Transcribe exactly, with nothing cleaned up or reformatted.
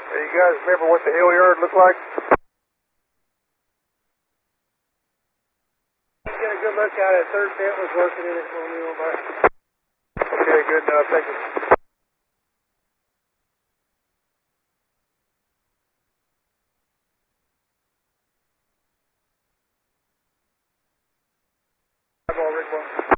Hey, you guys remember what the hill yard looked like? Get a good look at it. Third fit was working in it when we went by. Okay, good enough. Thank you. I've already